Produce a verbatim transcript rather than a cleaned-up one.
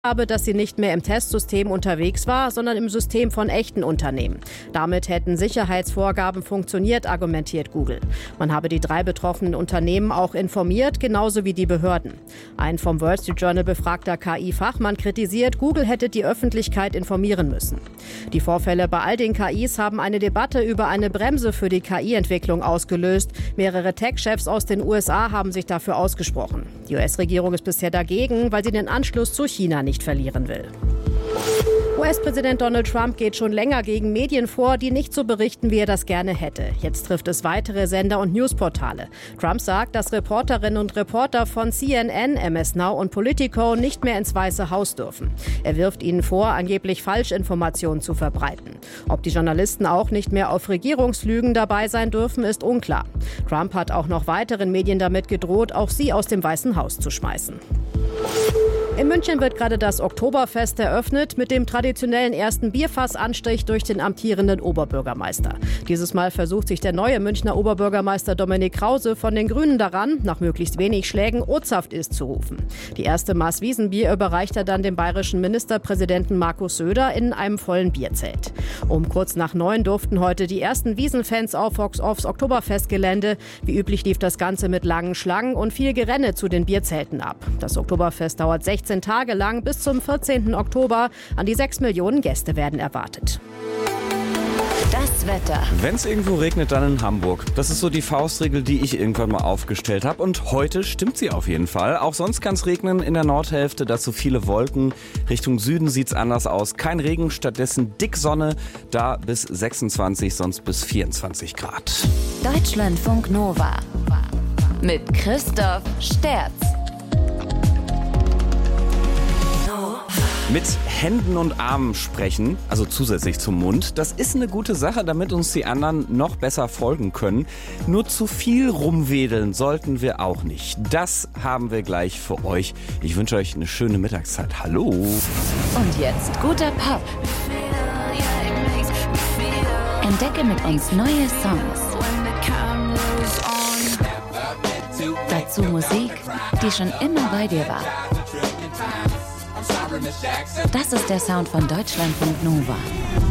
habe, dass sie nicht mehr im Testsystem unterwegs war, sondern im System von echten Unternehmen. Damit hätten Sicherheitsvorgaben funktioniert, argumentiert Google. Man habe die drei betroffenen Unternehmen auch informiert, genauso wie die Behörden. Ein vom Wall Street Journal befragter K I-Fachmann kritisiert, Google hätte die Öffentlichkeit informieren müssen. Die Vorfälle bei all den K Is haben eine Debatte über eine Bremse für die K I-Entwicklung ausgelöst. Mehrere Tech-Chefs aus den U S A haben sich dafür ausgesprochen. Die U S-Regierung ist bisher dagegen, weil sie den Anschluss zu China nicht verlieren will. U S-Präsident Donald Trump geht schon länger gegen Medien vor, die nicht so berichten, wie er das gerne hätte. Jetzt trifft es weitere Sender und Newsportale. Trump sagt, dass Reporterinnen und Reporter von C N N, M S Now und Politico nicht mehr ins Weiße Haus dürfen. Er wirft ihnen vor, angeblich Falschinformationen zu verbreiten. Ob die Journalisten auch nicht mehr auf Regierungslügen dabei sein dürfen, ist unklar. Trump hat auch noch weiteren Medien damit gedroht, auch sie aus dem Weißen Haus zu schmeißen. In München wird gerade das Oktoberfest eröffnet mit dem traditionellen ersten Bierfassanstich durch den amtierenden Oberbürgermeister. Dieses Mal versucht sich der neue Münchner Oberbürgermeister Dominik Krause von den Grünen daran, nach möglichst wenig Schlägen Ozhaft ist zu rufen. Die erste Maß Wiesenbier überreicht er dann dem bayerischen Ministerpräsidenten Markus Söder in einem vollen Bierzelt. Um kurz nach neun durften heute die ersten Wiesenfans auf, aufs Oktoberfestgelände. Wie üblich lief das Ganze mit langen Schlangen und viel Gerenne zu den Bierzelten ab. Das Oktoberfest dauert sechzehn Tage lang bis zum vierzehnten Oktober. An die sechs Millionen Gäste werden erwartet. Das Wetter. Wenn es irgendwo regnet, dann in Hamburg. Das ist so die Faustregel, die ich irgendwann mal aufgestellt habe. Und heute stimmt sie auf jeden Fall. Auch sonst kann es regnen in der Nordhälfte. Dazu viele Wolken. Richtung Süden sieht es anders aus. Kein Regen, stattdessen dick Sonne. Da bis sechsundzwanzig, sonst bis vierundzwanzig Grad. Deutschlandfunk Nova. Mit Christoph Sterz. Mit Händen und Armen sprechen, also zusätzlich zum Mund, das ist eine gute Sache, damit uns die anderen noch besser folgen können. Nur zu viel rumwedeln sollten wir auch nicht. Das haben wir gleich für euch. Ich wünsche euch eine schöne Mittagszeit. Hallo. Und jetzt guter Pop. Entdecke mit uns neue Songs. Dazu Musik, die schon immer bei dir war. Das ist der Sound von Deutschlandfunk Nova.